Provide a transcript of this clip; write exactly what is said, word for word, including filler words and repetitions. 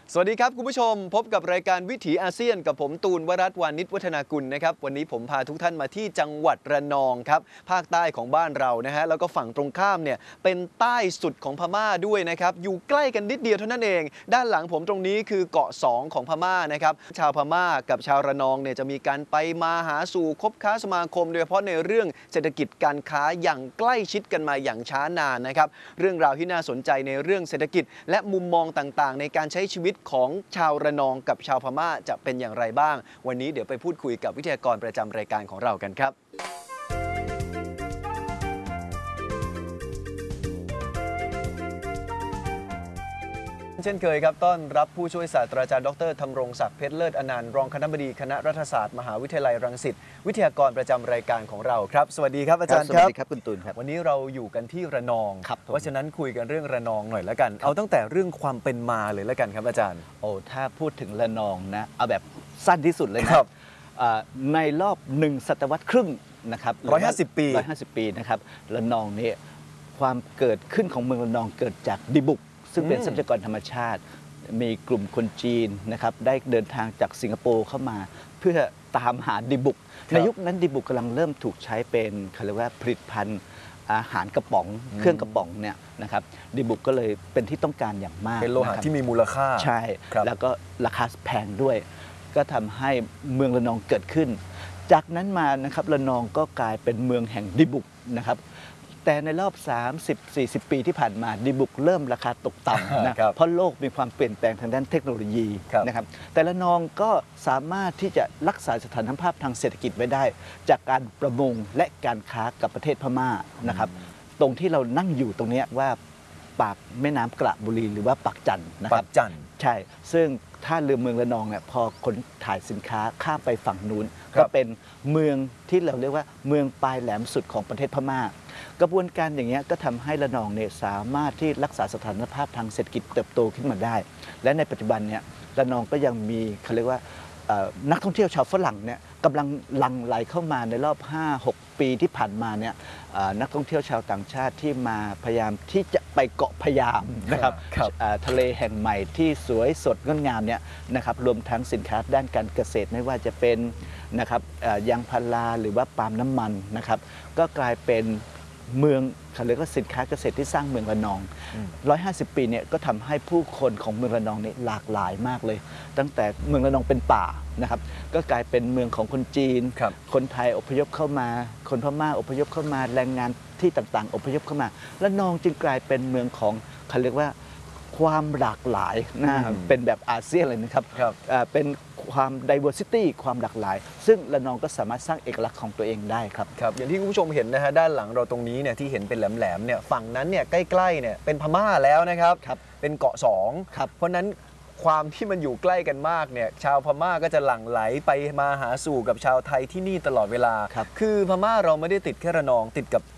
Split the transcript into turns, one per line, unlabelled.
สวัสดีครับคุณผู้ชมพบกับรายการวิถีอาเซียนกับผมตูนวรัตน์วานิชวัฒนากุลนะครับวันนี้ผมพาทุกท่านมาที่จังหวัดระนองครับภาคใต้ของบ้านเรานะฮะแล้วก็ฝั่งตรงข้ามเนี่ยเป็นใต้สุดของพม่าด้วยนะครับอยู่ใกล้กันนิดเดียวเท่านั้นเองด้านหลังผมตรงนี้คือเกาะสองของพม่านะครับชาวพม่ากับชาวระนองเนี่ยจะมีการไปมาหาสู่คบค้าสมาคมโดยเฉพาะในเรื่องเศรษฐกิจการค้าอย่างใกล้ชิดกันมาอย่างช้านานนะครับเรื่องราวที่น่าสนใจในเรื่องเศรษฐกิจและมุมมองต่างๆในการใช้ชีวิตของชาวระนองกับชาวพม่าจะเป็นอย่างไรบ้างวันนี้เดี๋ยวไปพูดคุยกับวิทยากรประจำรายการของเรากันครับเช่นเคยครับต้อนรับผู้ช่วยศาสตราจารย์ดรธำรงศักดิ์เพชรเลิศอนันต์รองคณบดีคณะรัฐศาสตร์มหาวิทยาลัยรังสิตวิทยากรประจำรายการของเราครับสวัสดีครับอาจารย์ครับสวัสดีครับคุณตูนครับวันนี้เราอยู่กันที่ระนองเพราะฉะนั้นคุยกันเรื่องระนองหน่อยแล้วกันเอาตั้งแต่เรื่องความเป็นมาเลยแล้วกันครับอาจารย์
โอ้ถ้าพูดถึงระนองนะเอาแบบสั้นที่สุดเลยนะครับในรอบหนึ่งศตวรรษครึ่งนะครับ
ร้อยห้าสิบปี
ร้อยห้าสิบปีนะครับระนองนี่ความเกิดขึ้นของเมืองระนองเกิดจากดิบุกซึ่งเป็นทรัพยากรธรรมชาติมีกลุ่มคนจีนนะครับได้เดินทางจากสิงคโปร์เข้ามาเพื่อตามหาดิบุกในยุคนั้นดิบุกกำลังเริ่มถูกใช้เป็นเขาเรียกว่าผลิตภัณฑ์อาหารกระป๋องเครื่องกระป๋องเนี่ยนะครับดิบุกก็เลยเป็นที่ต้องการอย่างมาก
เป็นโลหะที่มีมูลค่า
ใช่แล้วก็ราคาแพงด้วยก็ทำให้เมืองระนองเกิดขึ้นจากนั้นมานะครับระนองก็กลายเป็นเมืองแห่งดิบุกนะครับแต่ในรอบ สามสิบถึงสี่สิบ ปีที่ผ่านมาดิบุกเริ่มราคาตกต่ำนะเพราะโลกมีความเปลี่ยนแปลงทางด้านเทคโนโลยีนะครับแต่ละนองก็สามารถที่จะรักษาสถานภาพทางเศรษฐกิจไว้ได้จากการประมงและการค้ากับประเทศพม่านะครับตรงที่เรานั่งอยู่ตรงนี้ว่าปากแม่น้ำกระบุรีหรือว่าปากจันนะครับ
ปากจัน
ใช่ซึ่งท่าเรือเมืองระนองเนี่ยพอขนถ่ายสินค้าข้ามไปฝั่งนู้นก็เป็นเมืองที่เราเรียกว่าเมืองปลายแหลมสุดของประเทศพม่ากระบวนการอย่างนี้ก็ทำให้ระนองเนี่ยสามารถที่รักษาสถานภาพทางเศรษฐกิจเติบโตขึ้นมาได้และในปัจจุบันเนี่ยระนองก็ยังมีเขาเรียกว่านักท่องเที่ยวชาวฝรั่งเนี่ยกำลังหลั่งไหลเข้ามาในรอบ ห้าหก ปีที่ผ่านมาเนี่ยนักท่องเที่ยวชาวต่างชาติที่มาพยายามที่จะไปเกาะพะยามนะครับทะเลแห่งใหม่ที่สวยสดงดงามเนี่ยนะครับรวมทั้งสินค้าด้านการเกษตรไม่ว่าจะเป็นนะครับยางพาราหรือว่าปาล์มน้ำมันนะครับก็กลายเป็นเมืองเขาเรียกว่าสินค้าเกษตรที่สร้างเมืองระนองหนึ่งร้อยห้าสิบ ปีเนี่ยก็ทำให้ผู้คนของเมืองระนองนี่หลากหลายมากเลยตั้งแต่เมืองระนองเป็นป่านะครับก็กลายเป็นเมืองของคนจีน คนไทยอพยพเข้ามาคนพม่าอพยพเข้ามาแรงงานที่ต่างๆอพยพเข้ามาระนองจึงกลายเป็นเมืองของเขาเรียกว่าความหลากหลายนะเป็นแบบอาเซียนเลยนะครับเป็นความ diversity ความหลากหลายซึ่งระนองก็สามารถสร้างเอกลักษณ์ของตัวเองได้ครับ
ครับอย่างที่คุณผู้ชมเห็นนะฮะด้านหลังเราตรงนี้เนี่ยที่เห็นเป็นแหลมๆเนี่ยฝั่งนั้นเนี่ยใกล้ๆเนี่ยเป็นพม่าแล้วนะครับเป็นเกาะสองเพราะนั้นความที่มันอยู่ใกล้กันมากเนี่ยชาวพม่าก็จะหลั่งไหลไปมาหาสู่กับชาวไทยที่นี่ตลอดเวลาคือพม่าเราไม่ได้ติดแค่ระนองติดกับ